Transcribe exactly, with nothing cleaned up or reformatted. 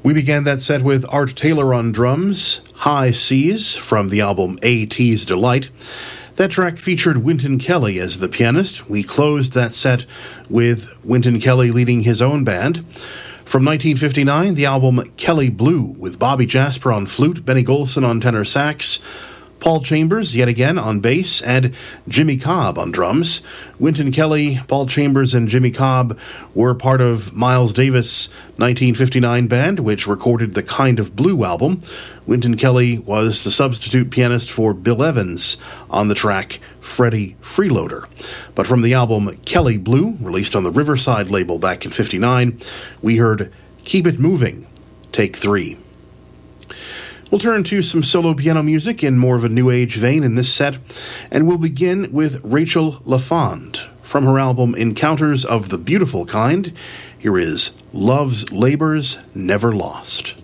We began that set with Art Taylor on drums, High Seas, from the album A T's Delight. That track featured Wynton Kelly as the pianist. We closed that set with Wynton Kelly leading his own band. From nineteen fifty-nine, the album Kelly Blue, with Bobby Jasper on flute, Benny Golson on tenor sax, Paul Chambers, yet again, on bass, and Jimmy Cobb on drums. Wynton Kelly, Paul Chambers, and Jimmy Cobb were part of Miles Davis' nineteen fifty-nine band, which recorded the Kind of Blue album. Wynton Kelly was the substitute pianist for Bill Evans on the track Freddie Freeloader. But from the album Kelly Blue, released on the Riverside label back in fifty-nine, we heard Keep It Moving, Take Three. We'll turn to some solo piano music in more of a new age vein in this set, and we'll begin with Rachel LaFond. From her album Encounters of the Beautiful Kind, here is Love's Labor's Never Lost.